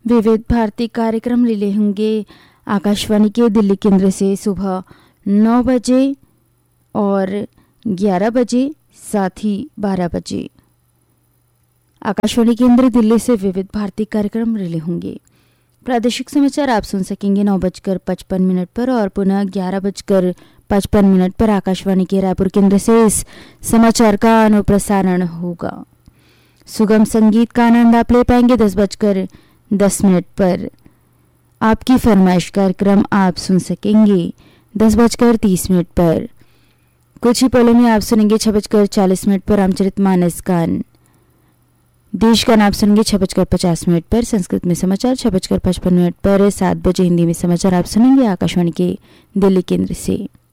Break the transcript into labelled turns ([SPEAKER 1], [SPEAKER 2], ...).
[SPEAKER 1] विविध भारती कार्यक्रम रिले होंगे आकाशवाणी के दिल्ली केंद्र से सुबह 9 बजे और 11 बजे, साथ ही 12 बजे। आकाशवाणी केंद्र दिल्ली से विविध भारती कार्यक्रम रिले होंगे। प्रादेशिक समाचार आप सुन सकेंगे 9:55 पर और पुनः 11:55 पर आकाशवाणी के रायपुर केंद्र से इस समाचार का अनुप्रसारण होगा। सुगम संगीत का आनंद आप ले पाएंगे 10:10 पर। आपकी फरमाइश कार्यक्रम आप सुन सकेंगे 10:30 पर। कुछ ही पलों में आप सुनेंगे 6:40 पर रामचरितमानस गान। देश का नाम सुनेंगे 6:50 पर। संस्कृत में समाचार 6:55 पर। 7 बजे हिंदी में समाचार आप सुनेंगे आकाशवाणी के दिल्ली केंद्र से।